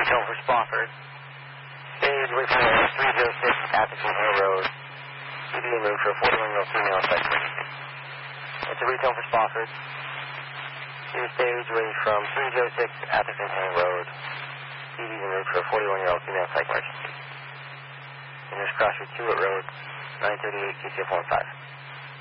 retone for Spofford. Stage away from 306 Atherton Hill Road. PD en route for a 41-year-old female site emergency. It's a retone for Spofford. Stage away from 306 Atherton Hill Road. PD en route for a 41-year-old female site emergency. Inverse cross your 2 at road 938 QCF 15.